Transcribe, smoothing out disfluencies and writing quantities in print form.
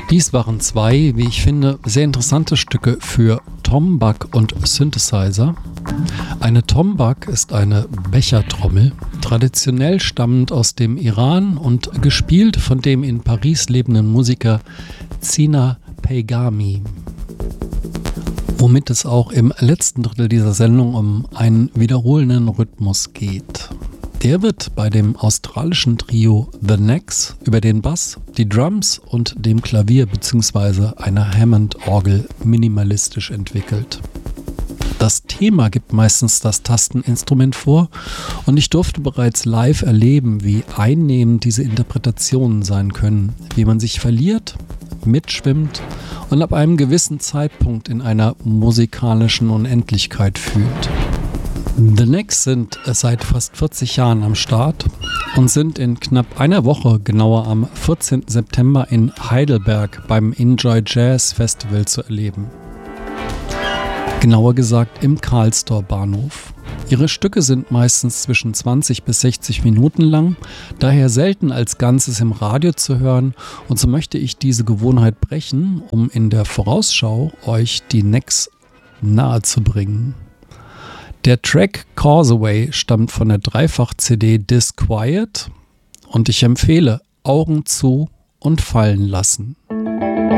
Dies waren zwei, wie ich finde, sehr interessante Stücke für Tombak und Synthesizer. Eine Tombak ist eine Bechertrommel, traditionell stammend aus dem Iran und gespielt von dem in Paris lebenden Musiker Zina Peygami. Womit es auch im letzten Drittel dieser Sendung um einen wiederholenden Rhythmus geht. Der wird bei dem australischen Trio The Necks über den Bass, die Drums und dem Klavier bzw. einer Hammond-Orgel minimalistisch entwickelt. Das Thema gibt meistens das Tasteninstrument vor und ich durfte bereits live erleben, wie einnehmend diese Interpretationen sein können, wie man sich verliert, mitschwimmt und ab einem gewissen Zeitpunkt in einer musikalischen Unendlichkeit fühlt. The Necks sind seit fast 40 Jahren am Start und sind in knapp einer Woche, genauer am 14. September in Heidelberg beim Enjoy Jazz Festival zu erleben. Genauer gesagt im Karlstor Bahnhof. Ihre Stücke sind meistens zwischen 20 bis 60 Minuten lang, daher selten als Ganzes im Radio zu hören, und so möchte ich diese Gewohnheit brechen, um in der Vorausschau euch die Necks nahe zu bringen. Der Track Causeway stammt von der Dreifach-CD Disquiet und ich empfehle Augen zu und fallen lassen.